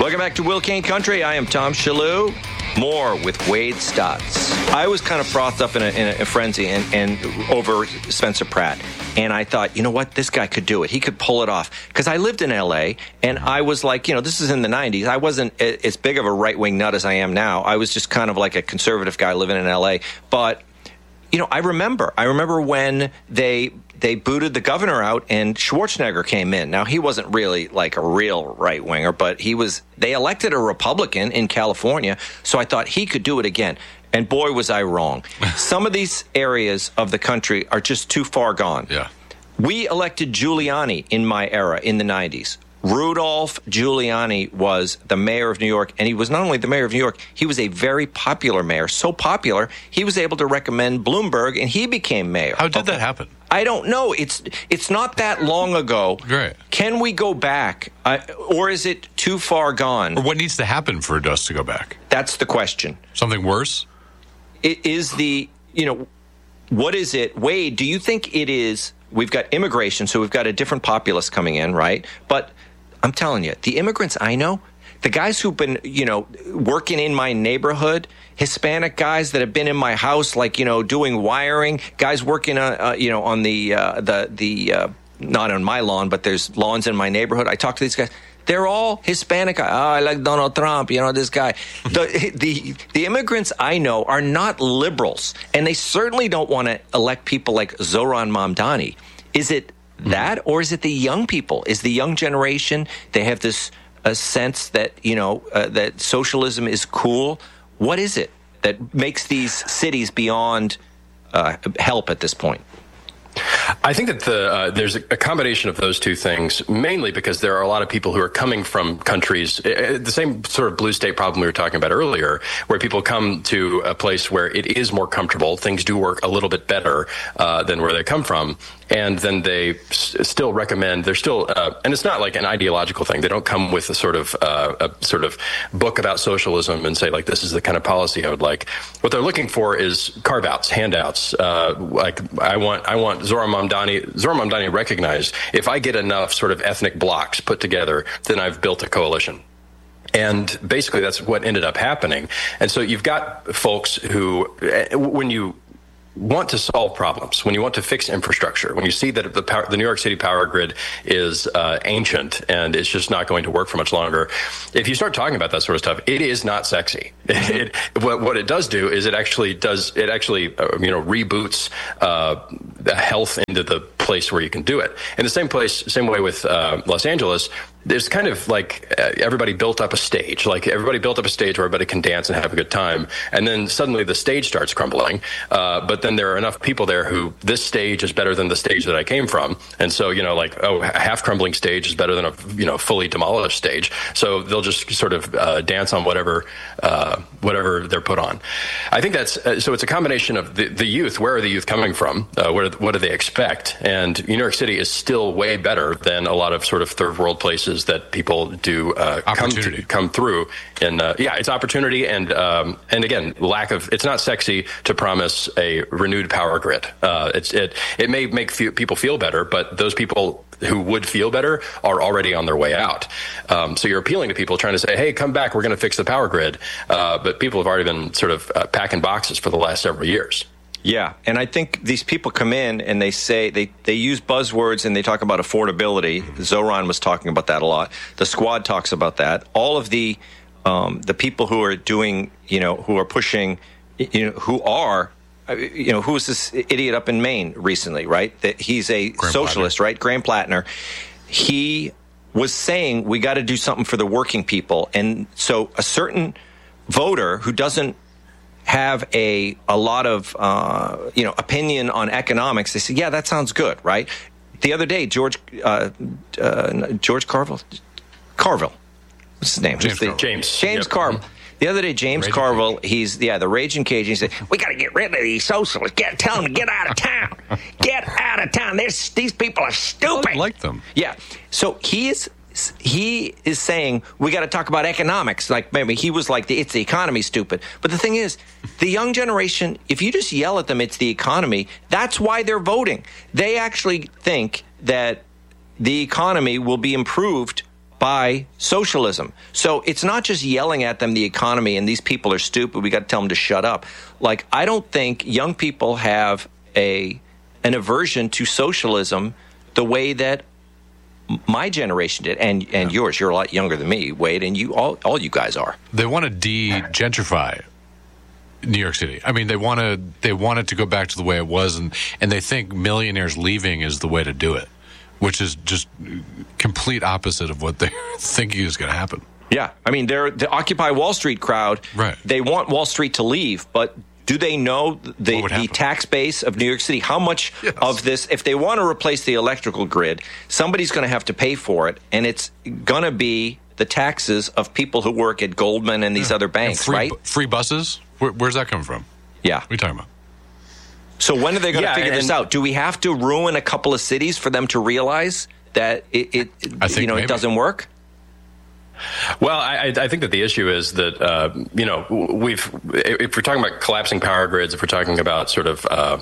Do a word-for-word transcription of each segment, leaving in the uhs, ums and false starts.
Welcome back to Will Kane Country. I am Tom Shalhoub. More with Wade Stotts. I was kind of frothed up in a, in a frenzy and, and over Spencer Pratt. And I thought, you know what? This guy could do it. He could pull it off. Because I lived in L A, and I was like, you know, this is in the nineties. I wasn't as big of a right-wing nut as I am now. I was just kind of like a conservative guy living in L A. But, you know, I remember. I remember when they... They booted the governor out, and Schwarzenegger came in. Now, he wasn't really like a real right-winger, but he was. They elected a Republican in California, so I thought he could do it again. And boy, was I wrong. Some of these areas of the country are just too far gone. Yeah. We elected Giuliani in my era in the nineties. Rudolph Giuliani was the mayor of New York, and he was not only the mayor of New York, he was a very popular mayor. So popular, he was able to recommend Bloomberg, and he became mayor. How did that happen? I don't know. It's it's not that long ago. Right. Can we go back, uh, or is it too far gone? Or what needs to happen for us to go back? That's the question. Something worse? It is the, you know, what is it? Wade, do you think it is, we've got immigration, so we've got a different populace coming in, right? But I'm telling you, the immigrants I know, the guys who've been, you know, working in my neighborhood, Hispanic guys that have been in my house, like, you know, doing wiring, guys working, uh, uh, you know, on the, uh, the, the uh, not on my lawn, but there's lawns in my neighborhood. I talk to these guys. They're all Hispanic. Oh, I like Donald Trump, you know, this guy. The, the, the immigrants I know are not liberals, and they certainly don't want to elect people like Zoran Mamdani. Is it that, or is it the young people? Is the young generation, they have this a sense that, you know, uh, that socialism is cool? What is it that makes these cities beyond uh, help at this point? I think that the, uh, there's a combination of those two things, mainly because there are a lot of people who are coming from countries, uh, the same sort of blue state problem we were talking about earlier, where people come to a place where it is more comfortable, things do work a little bit better uh, than where they come from. And then they s- still recommend, they're still, uh, and it's not like an ideological thing. They don't come with a sort of, uh, a sort of book about socialism and say, like, this is the kind of policy I would like. What they're looking for is carve-outs, handouts. Uh, like, I want, I want Zoran Mamdani, Zoran Mamdani recognized, if I get enough sort of ethnic blocks put together, then I've built a coalition. And basically that's what ended up happening. And so you've got folks who, when you want to solve problems, when you want to fix infrastructure, when you see that the power, the New York City power grid is uh, ancient and it's just not going to work for much longer, if you start talking about that sort of stuff, it is not sexy. It, what, what it does do is it actually does, it actually, uh, you know, reboots uh, the health into the place where you can do it. In the same place, same way with uh, Los Angeles, there's kind of like uh, everybody built up a stage, like everybody built up a stage where everybody can dance and have a good time. And then suddenly the stage starts crumbling. Uh, but then there are enough people there who this stage is better than the stage that I came from. And so, you know, like, oh, a half crumbling stage is better than a, you know, fully demolished stage. So they'll just sort of uh, dance on whatever, uh, whatever they're put on. I think that's, uh, so it's a combination of the, the youth. Where are the youth coming from? Uh, what, are, what do they expect? And New York City is still way better than a lot of sort of third world places that people do uh, come to, come through. And uh, yeah, it's opportunity, and um, and again, lack of. It's not sexy to promise a renewed power grid. Uh, it's it it may make few people feel better, but those people who would feel better are already on their way out. Um, so you're appealing to people trying to say, hey, come back, we're going to fix the power grid. Uh, but people have already been sort of uh, packing boxes for the last several years. Yeah, and I think these people come in and they say, they, they use buzzwords and they talk about affordability. Zoran was talking about that a lot. The Squad talks about that. All of the um, the people who are doing, you know, who are pushing, you know, who are, you know, who was this idiot up in Maine recently, right? That he's a Graham socialist, Plattner. right? Graham Plattner. He was saying we got to do something for the working people. And so a certain voter who doesn't have a a lot of uh, you know opinion on economics, they say, yeah, that sounds good, right? The other day, George uh, uh, George Carville, Carville, what's his name? James the, Carville. James. James Yep. Carville. The other day, James Raging Carville, he's yeah the raging Cajun. He said, we got to get rid of these socialists. Get tell them to get out of town. Get out of town. This, these people are stupid. I like them. Yeah. So he is. He is saying we got to talk about economics. Like maybe he was like, the, it's the economy, stupid. But the thing is, the young generation, if you just yell at them, it's the economy, that's why they're voting. They actually think that the economy will be improved by socialism. So it's not just yelling at them, the economy, and these people are stupid, we got to tell them to shut up. Like, I don't think young people have a an aversion to socialism the way that my generation did, and and yeah. yours. You're a lot younger than me, Wade, and you all all you guys are. They want to de-gentrify New York City. I mean, they want to they want it to go back to the way it was, and and they think millionaires leaving is the way to do it, which is just complete opposite of what they're thinking is going to happen. Yeah, I mean, they're the Occupy Wall Street crowd. Right. They want Wall Street to leave, but do they know the, the tax base of New York City? How much yes. of this, if they want to replace the electrical grid, somebody's going to have to pay for it, and it's going to be the taxes of people who work at Goldman and these yeah. other banks, free, right? Free buses? Where, where's that coming from? Yeah. What are you talking about? So when are they going to yeah, figure and, this out? Do we have to ruin a couple of cities for them to realize that it, it I think you know, maybe. it doesn't work? Well, I, I think that the issue is that, uh, you know, we've, if we're talking about collapsing power grids, if we're talking about sort of, uh,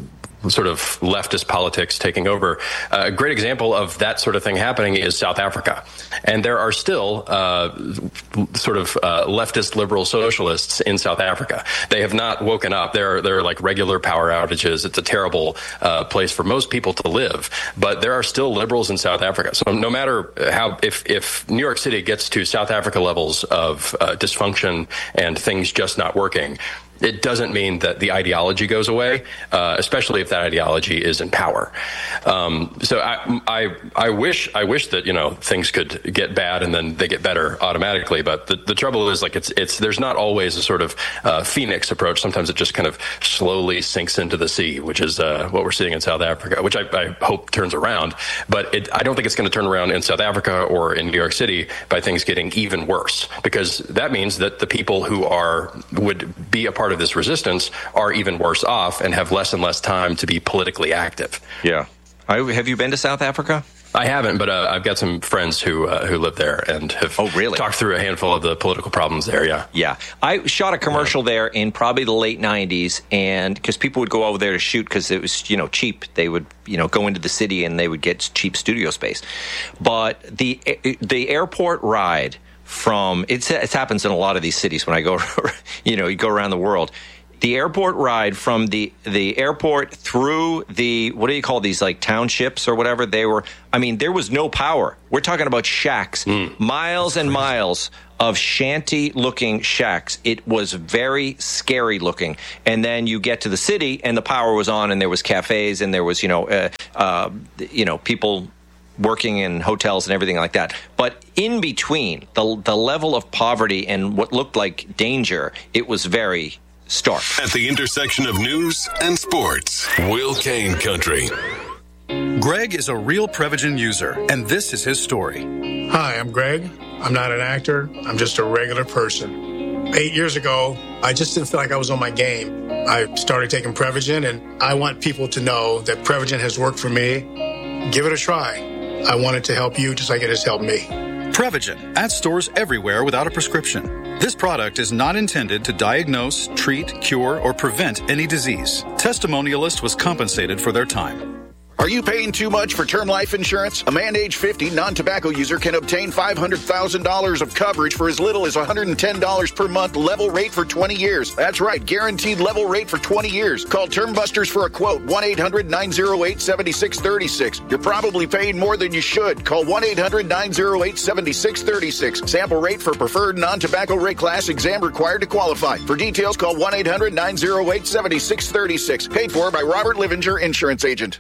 sort of leftist politics taking over, uh, a great example of that sort of thing happening is South Africa. And there are still uh, sort of uh, leftist liberal socialists in South Africa. They have not woken up. There are, there are like regular power outages. It's a terrible uh, place for most people to live. But there are still liberals in South Africa. So no matter how, if, if New York City gets to South Africa levels of uh, dysfunction and things just not working, it doesn't mean that the ideology goes away, uh, especially if that ideology is in power. Um, so I, I, I wish, I wish that, you know, things could get bad and then they get better automatically. But the, the trouble is, like, it's, it's, there's not always a sort of uh, phoenix approach. Sometimes it just kind of slowly sinks into the sea, which is uh, what we're seeing in South Africa, which I, I hope turns around. But it, I don't think it's going to turn around in South Africa or in New York City by things getting even worse, because that means that the people who are, would be a part of this resistance are even worse off and have less and less time to be politically active. Yeah. I, have you been to South Africa? I haven't, but uh, I've got some friends who uh, who live there and have oh, really? talked through a handful of the political problems there, yeah. Yeah. I shot a commercial yeah. there in probably the late nineties, and because people would go over there to shoot because it was, you know, cheap. They would, you know, go into the city and they would get cheap studio space. But the the airport ride from, it's, it happens in a lot of these cities when I go, you know, you go around the world. The airport ride from the, the airport through the, what do you call these, like townships or whatever? They were, I mean, there was no power. We're talking about shacks, mm. miles and miles of shanty-looking shacks. It was very scary looking. And then you get to the city and the power was on and there was cafes and there was, you know, uh, uh, you know, people working in hotels and everything like that. But in between, the the level of poverty and what looked like danger, it was very stark. At the intersection of news and sports, Will Kane Country. Greg is a real Prevagen user, and this is his story. Hi, I'm Greg. I'm not an actor. I'm just a regular person. Eight years ago, I just didn't feel like I was on my game. I started taking Prevagen, and I want people to know that Prevagen has worked for me. Give it a try. I want it to help you just like it has helped me. Prevagen, at stores everywhere without a prescription. This product is not intended to diagnose, treat, cure, or prevent any disease. Testimonialist was compensated for their time. Are you paying too much for term life insurance? A man age fifty non-tobacco user can obtain five hundred thousand dollars of coverage for as little as one hundred ten dollars per month, level rate for twenty years. That's right, guaranteed level rate for twenty years. Call Term Busters for a quote, one eight hundred nine oh eight seven six three six. You're probably paying more than you should. Call one eight hundred nine oh eight seven six three six. Sample rate for preferred non-tobacco rate class, exam required to qualify. For details, call one eight hundred nine oh eight seven six three six. Paid for by Robert Livinger, Insurance Agent.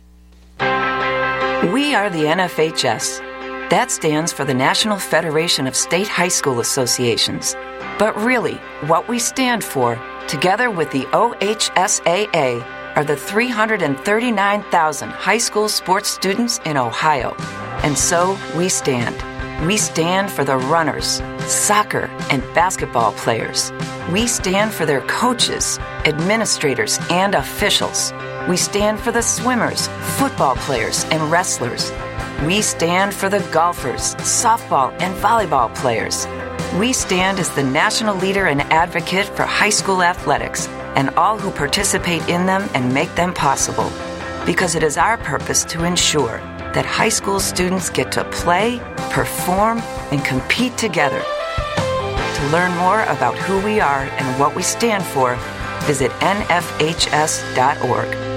We are the N F H S. That stands for the National Federation of State High School Associations. But really, what we stand for, together with the O H S A A, are the three hundred thirty-nine thousand high school sports students in Ohio. And so we stand. We stand for the runners, soccer, and basketball players. We stand for their coaches, administrators, and officials. We stand for the swimmers, football players, and wrestlers. We stand for the golfers, softball, and volleyball players. We stand as the national leader and advocate for high school athletics and all who participate in them and make them possible. Because it is our purpose to ensure that high school students get to play, perform, and compete together. To learn more about who we are and what we stand for, visit N F H S dot org.